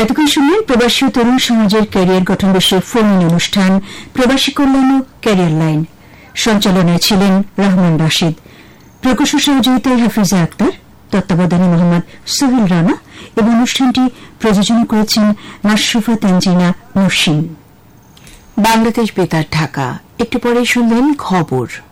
এতক্ষণ শুনলেন প্রবাসী ও তরুণ সমাজের ক্যারিয়ার গঠন বিষয়ে ফোন অনুষ্ঠান প্রবাসী কল্যাণ ও ক্যারিয়ার লাইন। সঞ্চালনায় ছিলেন রহমান রাশিদ, প্রকৌশল সহযোগিতায় হাফিজা আক্তার, তত্ত্বাবধানে মোহাম্মদ সোহেল রানা এবং অনুষ্ঠানটি প্রযোজনা করেছেন মাশরুফা তানজিনা মুহসিন। বাংলাদেশ বেতার ঢাকা। একটু পরে শুনলেন খবর।